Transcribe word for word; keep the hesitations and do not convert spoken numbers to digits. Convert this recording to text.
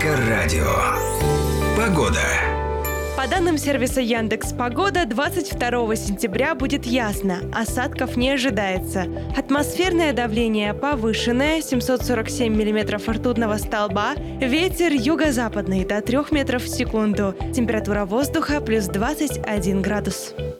Эльдоррадио. Погода. По данным сервиса Яндекс.Погода, двадцать второго сентября будет ясно, осадков не ожидается. Атмосферное давление повышенное, семьсот сорок семь миллиметров ртутного столба, ветер юго-западный до трёх метров в секунду, температура воздуха плюс двадцать один градус.